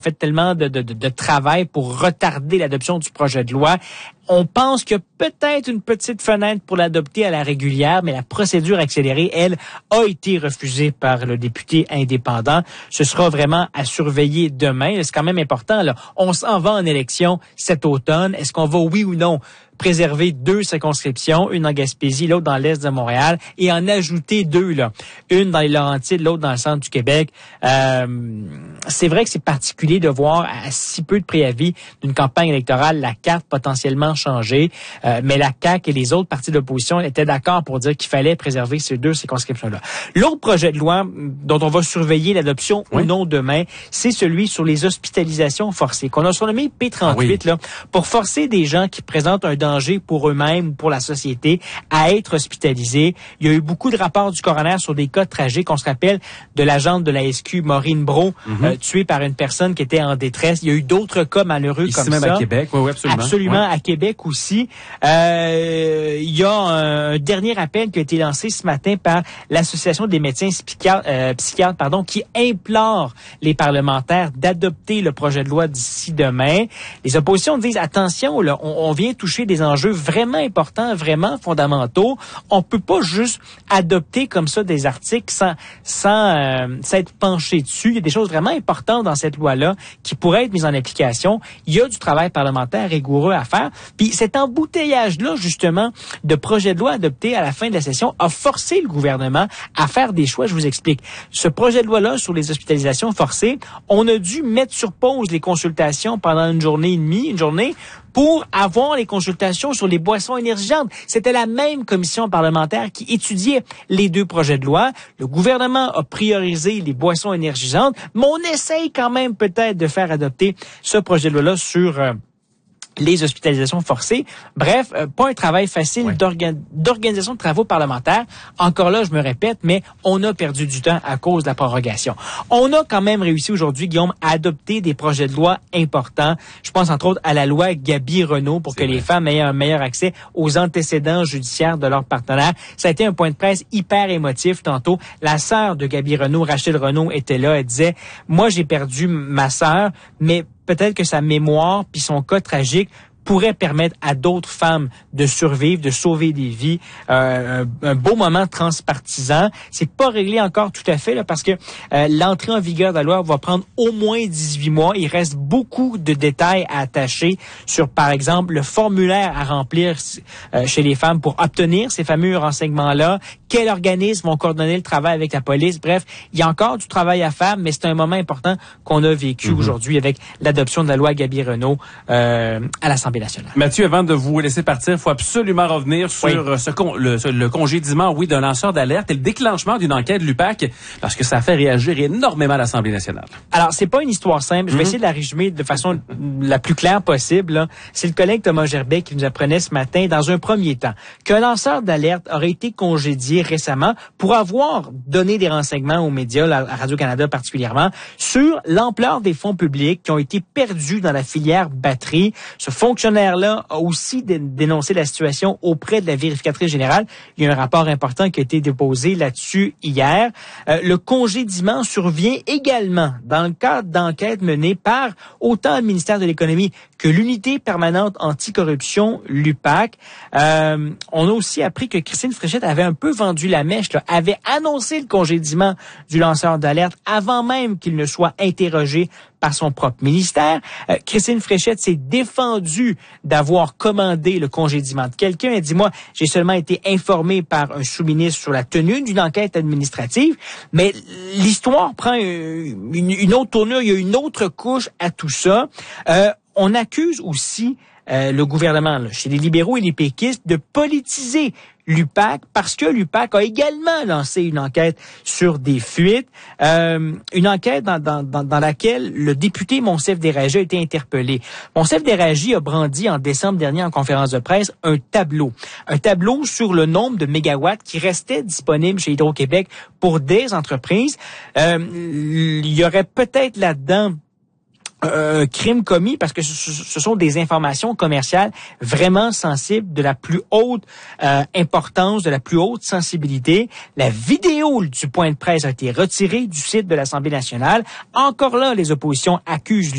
fait tellement de travail pour retarder l'adoption du projet de loi. On pense qu'il y a peut-être une petite fenêtre pour l'adopter à la régulière, mais la procédure accélérée, elle, a été refusée par le député indépendant. Ce sera vraiment à surveiller demain. C'est quand même important, là. On s'en va en élection cet automne. Est-ce qu'on va, oui ou non, préserver 2 circonscriptions, une en Gaspésie, l'autre dans l'est de Montréal, et en ajouter 2, là. Une dans les Laurentides, l'autre dans le centre du Québec. C'est vrai que c'est particulier de voir à si peu de préavis d'une campagne électorale la carte potentiellement changer, mais la CAQ et les autres partis de l'opposition étaient d'accord pour dire qu'il fallait préserver ces 2 circonscriptions-là. L'autre projet de loi dont on va surveiller l'adoption ou non demain, c'est celui sur les hospitalisations forcées, qu'on a surnommé P38, là, pour forcer des gens qui présentent un danger pour eux-mêmes ou pour la société à être hospitalisés. Il y a eu beaucoup de rapports du coroner sur des cas tragiques. On se rappelle de l'agente de la SQ, Maureen Brault, tuée par une personne qui était en détresse. Il y a eu d'autres cas malheureux ici comme même ça. À Québec, oui, absolument. Absolument, à Québec aussi. Il y a un dernier appel qui a été lancé ce matin par l'Association des médecins psychiatres, qui implore les parlementaires d'adopter le projet de loi d'ici demain. Les oppositions disent, attention, là, on vient toucher des enjeux vraiment importants, vraiment fondamentaux. On peut pas juste adopter comme ça des articles sans être penché dessus. Il y a des choses vraiment importantes dans cette loi-là qui pourraient être mises en application. Il y a du travail parlementaire rigoureux à faire. Puis cet embouteillage-là, justement, de projets de loi adoptés à la fin de la session a forcé le gouvernement à faire des choix. Je vous explique. Ce projet de loi-là sur les hospitalisations forcées, on a dû mettre sur pause les consultations pendant une journée, pour avoir les consultations sur les boissons énergisantes. C'était la même commission parlementaire qui étudiait les 2 projets de loi. Le gouvernement a priorisé les boissons énergisantes, mais on essaye quand même peut-être de faire adopter ce projet de loi-là sur les hospitalisations forcées. Bref, pas un travail facile d'organisation de travaux parlementaires. Encore là, je me répète, mais on a perdu du temps à cause de la prorogation. On a quand même réussi aujourd'hui, Guillaume, à adopter des projets de loi importants. Je pense entre autres à la loi Gabi-Renault pour que les femmes aient un meilleur accès aux antécédents judiciaires de leurs partenaires. Ça a été un point de presse hyper émotif tantôt. La sœur de Gabi-Renault, Rachel Renault, était là. Elle disait, moi, j'ai perdu ma sœur, mais peut-être que sa mémoire puis son cas tragique pourrait permettre à d'autres femmes de survivre, de sauver des vies. Un beau moment transpartisan. C'est pas réglé encore tout à fait là, parce que l'entrée en vigueur de la loi va prendre au moins 18 mois. Il reste beaucoup de détails à attacher sur, par exemple, le formulaire à remplir chez les femmes pour obtenir ces fameux renseignements-là. Quels organismes vont coordonner le travail avec la police? Bref, il y a encore du travail à faire, mais c'est un moment important qu'on a vécu aujourd'hui avec l'adoption de la loi Gabi-Renault à l'Assemblée nationale. Mathieu, avant de vous laisser partir, il faut absolument revenir sur le congédiement, d'un lanceur d'alerte et le déclenchement d'une enquête LUPAC, parce que ça a fait réagir énormément l'Assemblée nationale. Alors, c'est pas une histoire simple. Je vais essayer de la résumer de façon la plus claire possible, là. C'est le collègue Thomas Gerbet qui nous apprenait ce matin, dans un premier temps, qu'un lanceur d'alerte aurait été congédié récemment pour avoir donné des renseignements aux médias, à Radio-Canada particulièrement, sur l'ampleur des fonds publics qui ont été perdus dans la filière batterie. Ce fonctionnaire-là a aussi dénoncé la situation auprès de la vérificatrice générale. Il y a un rapport important qui a été déposé là-dessus hier. Le congédiement survient également dans le cadre d'enquêtes menées par autant le ministère de l'Économie que l'Unité permanente anticorruption, l'UPAC. On a aussi appris que Christine Fréchette avait un peu vendu la mèche, là, avait annoncé le congédiement du lanceur d'alerte avant même qu'il ne soit interrogé par son propre ministère. Christine Fréchette s'est défendue d'avoir commandé le congédiement de quelqu'un. Elle dit, moi, j'ai seulement été informée par un sous-ministre sur la tenue d'une enquête administrative, mais l'histoire prend une autre tournure, il y a une autre couche à tout ça. On accuse aussi le gouvernement, là, chez les libéraux et les péquistes, de politiser l'UPAC parce que l'UPAC a également lancé une enquête sur des fuites, une enquête dans laquelle le député Monsef Déragi a été interpellé. Monsef Déragi a brandi en décembre dernier en conférence de presse un tableau sur le nombre de mégawatts qui restaient disponibles chez Hydro-Québec pour des entreprises. Il y aurait peut-être là-dedans un crime commis parce que ce sont des informations commerciales vraiment sensibles, de la plus haute importance, de la plus haute sensibilité. La vidéo du point de presse a été retirée du site de l'Assemblée nationale. Encore là, les oppositions accusent